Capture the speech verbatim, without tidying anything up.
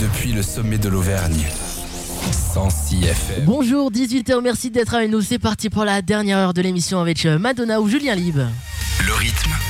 depuis le sommet de l'Auvergne. cent six F M. Bonjour, dix-huit heures, merci d'être avec nous. C'est parti pour la dernière heure de l'émission avec Madonna ou Julien Libre. Le rythme